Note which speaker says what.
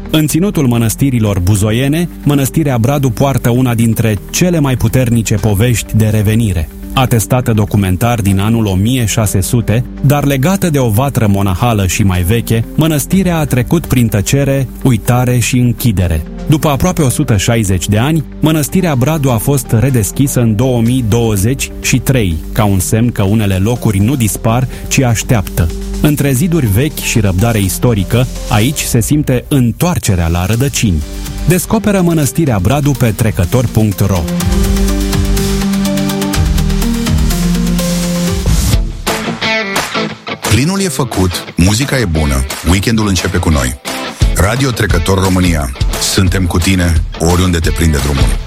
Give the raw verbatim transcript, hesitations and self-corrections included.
Speaker 1: În ținutul mănăstirilor buzoiene, Mănăstirea Bradu poartă una dintre cele mai puternice povești de revenire. Atestată documentar din anul o mie șase sute, dar legată de o vatră monahală și mai veche, mănăstirea a trecut prin tăcere, uitare și închidere. După aproape o sută șaizeci de ani, Mănăstirea Bradu a fost redeschisă în două mii douăzeci și trei, ca un semn că unele locuri nu dispar, ci așteaptă. Între ziduri vechi și răbdare istorică, aici se simte întoarcerea la rădăcini. Descoperă Mănăstirea Bradu pe trecător punct ro.
Speaker 2: Plinul e făcut, muzica e bună, weekendul începe cu noi. Radio Trecător România. Suntem cu tine oriunde te prinde drumul.